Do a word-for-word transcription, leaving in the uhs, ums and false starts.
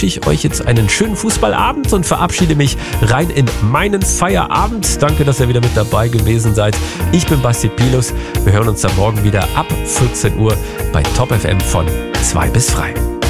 wünsche ich euch jetzt einen schönen Fußballabend und verabschiede mich rein in meinen Feierabend. Danke, dass ihr wieder mit dabei gewesen seid. Ich bin Basti Pilus. Wir hören uns dann morgen wieder ab vierzehn Uhr bei Top F M von zwei bis drei.